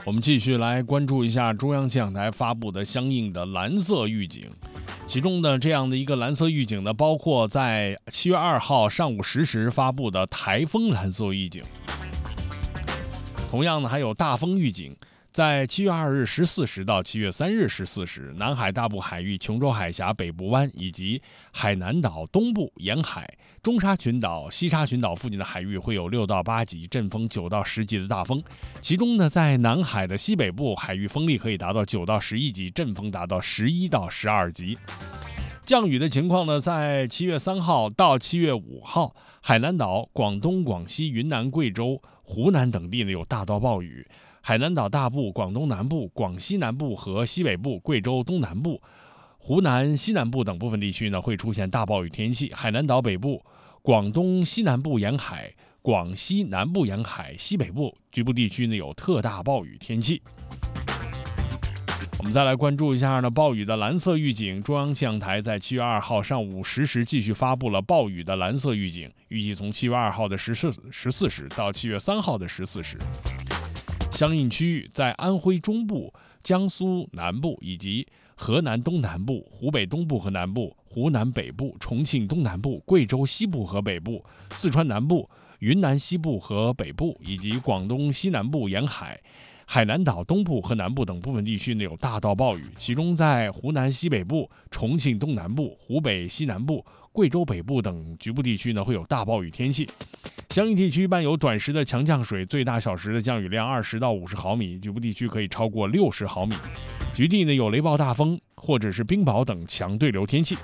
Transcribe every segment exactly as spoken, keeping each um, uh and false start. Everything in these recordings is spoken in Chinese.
我们继续来关注一下中央气象台发布的相应的蓝色预警，其中的这样的一个蓝色预警呢，包括在七月二号上午十时发布的台风蓝色预警，同样呢还有大风预警。在七月二日十四时到七月三日十四时，南海大部海域、琼州海峡北部湾以及海南岛东部沿海、中沙群岛、西沙群岛附近的海域会有六到八级，阵风九到十级的大风。其中呢，在南海的西北部海域风力可以达到九到十一级，阵风达到十一到十二级。降雨的情况呢，在七月三号到七月五号，海南岛、广东、广西、云南、贵州、湖南等地呢有大到暴雨。海南岛大部、广东南部、广西南部和西北部、贵州东南部、湖南西南部等部分地区呢会出现大暴雨天气。海南岛北部、广东西南部沿海、广西南部沿海、西北部局部地区呢有特大暴雨天气。我们再来关注一下呢暴雨的蓝色预警。中央气象台在七月二号上午十时继续发布了暴雨的蓝色预警，预计从七月二号的十四十四时到七月三号的十四时。相应区域在安徽中部、江苏南部以及河南东南部、湖北东部和南部、湖南北部、重庆东南部、贵州西部和北部、四川南部、云南西部和北部以及广东西南部沿海、海南岛东部和南部等部分地区呢有大到暴雨，其中在湖南西北部、重庆东南部、湖北西南部、贵州北部等局部地区呢会有大暴雨天气。相应地区伴有短时的强降水，最大小时的降雨量二十到五十毫米，局部地区可以超过六十毫米。局地呢有雷暴大风或者是冰雹等强对流天气。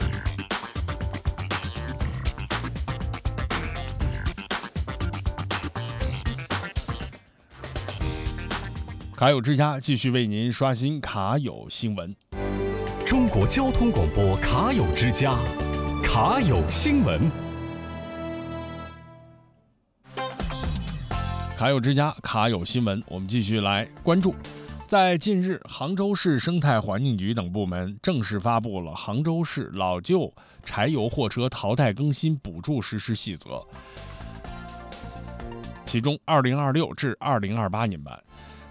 卡友之家继续为您刷新卡友新闻。 中国交通广播卡友之家，卡友新闻。 卡友之家卡友新闻，我们继续来关注。在近日，杭州市生态环境局等部门正式发布了杭州市老旧柴油货车淘汰更新补助实施细则，其中二零二六至二零二八年版